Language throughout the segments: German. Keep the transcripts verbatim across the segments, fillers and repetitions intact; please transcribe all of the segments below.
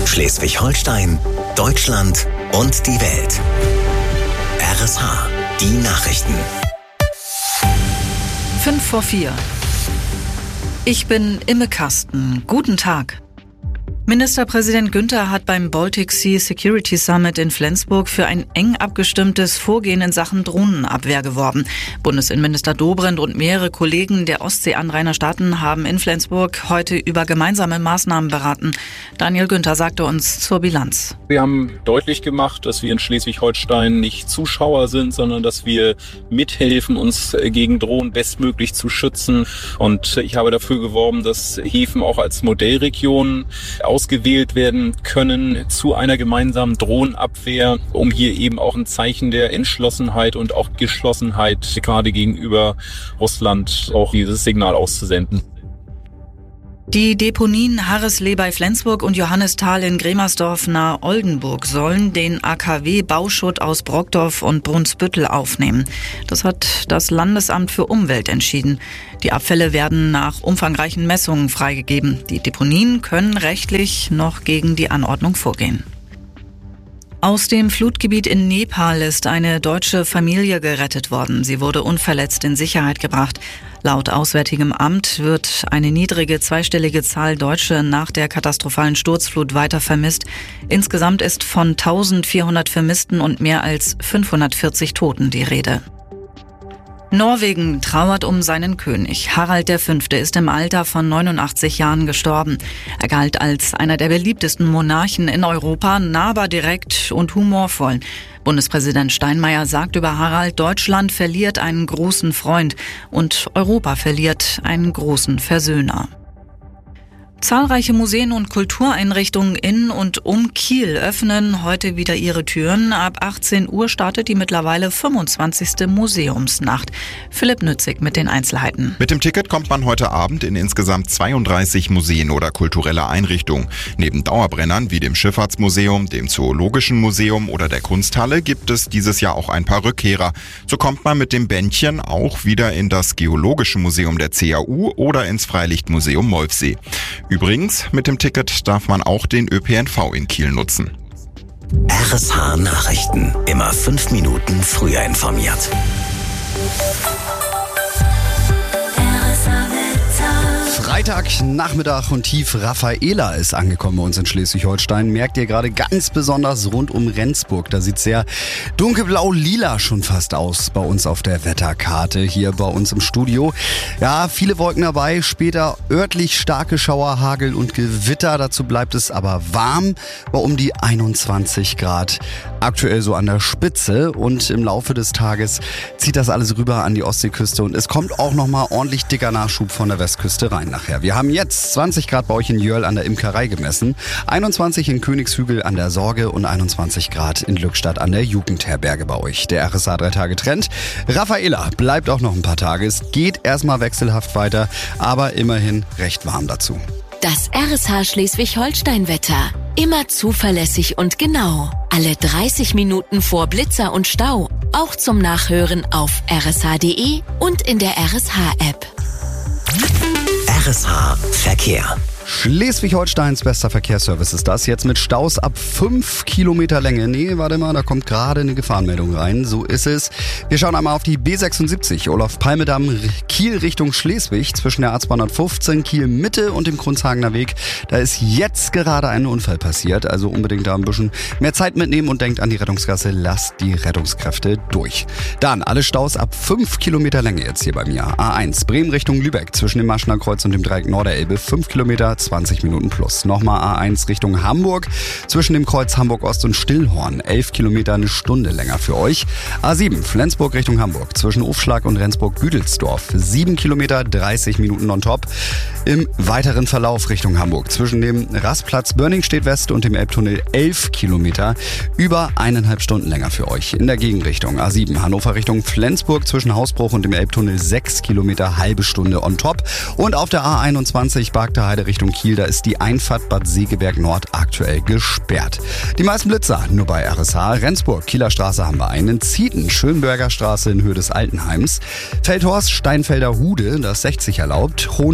Schleswig-Holstein, Deutschland und die Welt. R S H, die Nachrichten. Fünf vor vier. Ich bin Imme Kasten. Guten Tag. Ministerpräsident Günther hat beim Baltic Sea Security Summit in Flensburg für ein eng abgestimmtes Vorgehen in Sachen Drohnenabwehr geworben. Bundesinnenminister Dobrindt und mehrere Kollegen der Ostsee-Anrainerstaaten haben in Flensburg heute über gemeinsame Maßnahmen beraten. Daniel Günther sagte uns zur Bilanz. Wir haben deutlich gemacht, dass wir in Schleswig-Holstein nicht Zuschauer sind, sondern dass wir mithelfen, uns gegen Drohnen bestmöglich zu schützen. Und ich habe dafür geworben, dass Häfen auch als Modellregionen ausgewählt werden können zu einer gemeinsamen Drohnenabwehr, um hier eben auch ein Zeichen der Entschlossenheit und auch Geschlossenheit gerade gegenüber Russland auch dieses Signal auszusenden. Die Deponien Harreslee bei Flensburg und Johannisthal in Gremersdorf nahe Oldenburg sollen den A K W-Bauschutt aus Brockdorf und Brunsbüttel aufnehmen. Das hat das Landesamt für Umwelt entschieden. Die Abfälle werden nach umfangreichen Messungen freigegeben. Die Deponien können rechtlich noch gegen die Anordnung vorgehen. Aus dem Flutgebiet in Nepal ist eine deutsche Familie gerettet worden. Sie wurde unverletzt in Sicherheit gebracht. Laut Auswärtigem Amt wird eine niedrige zweistellige Zahl Deutsche nach der katastrophalen Sturzflut weiter vermisst. Insgesamt ist von eintausendvierhundert Vermissten und mehr als fünfhundertvierzig Toten die Rede. Norwegen trauert um seinen König. Harald der Fünfte ist im Alter von neunundachtzig Jahren gestorben. Er galt als einer der beliebtesten Monarchen in Europa, nahbar, direkt und humorvoll. Bundespräsident Steinmeier sagt über Harald, Deutschland verliert einen großen Freund und Europa verliert einen großen Versöhner. Zahlreiche Museen und Kultureinrichtungen in und um Kiel öffnen heute wieder ihre Türen. Ab achtzehn Uhr startet die mittlerweile fünfundzwanzigste Museumsnacht. Philipp Nützig mit den Einzelheiten. Mit dem Ticket kommt man heute Abend in insgesamt zweiunddreißig Museen oder kulturelle Einrichtungen. Neben Dauerbrennern wie dem Schifffahrtsmuseum, dem Zoologischen Museum oder der Kunsthalle gibt es dieses Jahr auch ein paar Rückkehrer. So kommt man mit dem Bändchen auch wieder in das Geologische Museum der C A U oder ins Freilichtmuseum Molfsee. Übrigens, mit dem Ticket darf man auch den Ö P N V in Kiel nutzen. R S H Nachrichten. Immer fünf Minuten früher informiert. Freitagnachmittag und tief Raffaela ist angekommen bei uns in Schleswig-Holstein. Merkt ihr gerade ganz besonders rund um Rendsburg. Da sieht sehr dunkelblau-lila schon fast aus bei uns auf der Wetterkarte hier bei uns im Studio. Ja, viele Wolken dabei, später örtlich starke Schauer, Hagel und Gewitter. Dazu bleibt es aber warm bei um die einundzwanzig Grad. Aktuell so an der Spitze und im Laufe des Tages zieht das alles rüber an die Ostseeküste und es kommt auch nochmal ordentlich dicker Nachschub von der Westküste rein nachher. Wir haben jetzt zwanzig Grad bei euch in Jöhrl an der Imkerei gemessen, einundzwanzig in Königshügel an der Sorge und einundzwanzig Grad in Lückstadt an der Jugendherberge bei euch. Der R S H drei Tage Trend. Raffaela bleibt auch noch ein paar Tage. Es geht erstmal wechselhaft weiter, aber immerhin recht warm dazu. Das R S H Schleswig-Holstein-Wetter. Immer zuverlässig und genau. Alle dreißig Minuten vor Blitzer und Stau. Auch zum Nachhören auf r s h punkt d e und in der R S H-App. R S H Verkehr. Schleswig-Holsteins bester Verkehrsservice ist das. Jetzt mit Staus ab fünf Kilometer Länge. Nee, warte mal, da kommt gerade eine Gefahrenmeldung rein. So ist es. Wir schauen einmal auf die B sechsundsiebzig, Olaf-Palme-Damm, Kiel Richtung Schleswig, zwischen der A zweihundertfünfzehn Kiel Mitte und dem Krunzhagener Weg. Da ist jetzt gerade ein Unfall passiert. Also unbedingt da ein bisschen mehr Zeit mitnehmen und denkt an die Rettungsgasse. Lasst die Rettungskräfte durch. Dann alle Staus ab fünf Kilometer Länge jetzt hier bei mir. A eins, Bremen Richtung Lübeck, zwischen dem Maschner Kreuz und dem Dreieck Norderelbe. fünf Kilometer, zwanzig Minuten plus. Nochmal A eins Richtung Hamburg, zwischen dem Kreuz Hamburg Ost und Stillhorn. elf Kilometer, eine Stunde länger für euch. A sieben, Flensburg Richtung Hamburg, zwischen Ufschlag und Rendsburg-Güdelsdorf. sieben Kilometer, dreißig Minuten on top. Im weiteren Verlauf Richtung Hamburg, zwischen dem Rastplatz Börningstedt West und dem Elbtunnel elf Kilometer, über eineinhalb Stunden länger für euch. In der Gegenrichtung A sieben, Hannover Richtung Flensburg, zwischen Hausbruch und dem Elbtunnel sechs Kilometer, halbe Stunde on top. Und auf der A einundzwanzig, Barkter Heide Richtung Kiel, da ist die Einfahrt Bad Segeberg Nord aktuell gesperrt. Die meisten Blitzer nur bei R S H. Rendsburg, Kieler Straße haben wir einen. Zieten, Schönberger Straße in Höhe des Altenheims. Feldhorst, Steinfelder Hude, da ist sechzig erlaubt. Hohen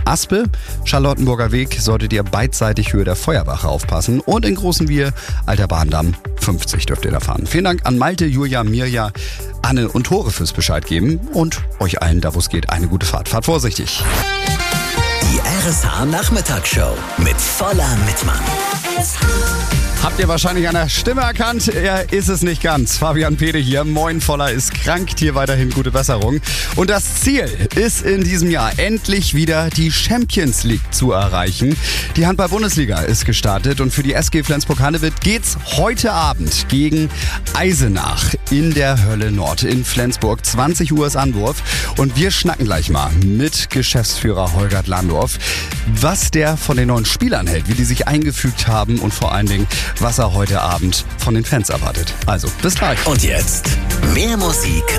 Aspe, Charlottenburger Weg, solltet ihr beidseitig Höhe der Feuerwache aufpassen. Und in Großen Wir, Alter Bahndamm, fünfzig dürft ihr da fahren. Vielen Dank an Malte, Julia, Mirja, Anne und Tore fürs Bescheid geben. Und euch allen, da wo es geht, eine gute Fahrt. Fahrt vorsichtig. Die R S H-Nachmittagsshow mit Voller Mittmann. Habt ihr wahrscheinlich an der Stimme erkannt? Er ist es nicht ganz. Fabian Pede hier. Moin, Voller ist krank. Dir weiterhin gute Besserung. Und das Ziel ist in diesem Jahr endlich wieder die Champions League zu erreichen. Die Handball-Bundesliga ist gestartet und für die S G Flensburg-Handewitt geht's heute Abend gegen Eisenach in der Hölle Nord in Flensburg. zwanzig Uhr ist Anwurf und wir schnacken gleich mal mit Geschäftsführer Holgert Landorf, was der von den neuen Spielern hält, wie die sich eingefügt haben und vor allen Dingen, was er heute Abend von den Fans erwartet. Also, bis gleich. Und jetzt mehr Musik